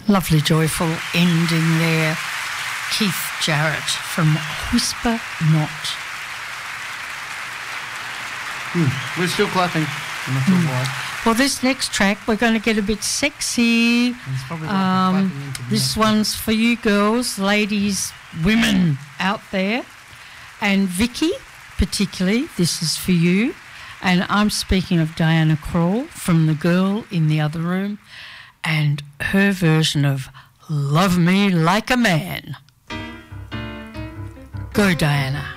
Lovely, joyful ending there. Keith Jarrett from Whisper Not. We're still clapping. I'm not sure why. Well, this next track, we're going to get a bit sexy. It's probably like clapping into the This next one's for you girls, ladies, women out there. And Vicky, particularly, this is for you. And I'm speaking of Diana Krall from The Girl in the Other Room and her version of Love Me Like a Man. Go, Diana.